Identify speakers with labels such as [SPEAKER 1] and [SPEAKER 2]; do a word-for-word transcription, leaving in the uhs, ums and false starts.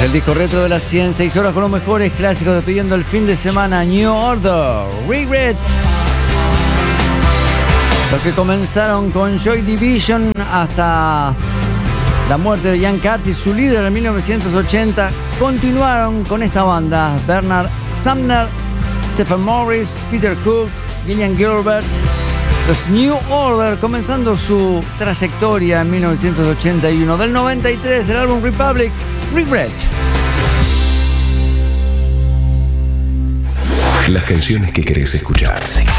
[SPEAKER 1] el disco retro de las cien, seis horas con los mejores clásicos, despidiendo el fin de semana. New Order, Regret. Los que comenzaron con Joy Division hasta la muerte de Ian Curtis, su líder en mil novecientos ochenta, continuaron con esta banda. Bernard Sumner, Stephen Morris, Peter Hook, Gillian Gilbert. Los New Order comenzando su trayectoria en mil novecientos ochenta y uno. Del noventa y tres, del álbum Republic, Regret.
[SPEAKER 2] Las canciones que querés escuchar.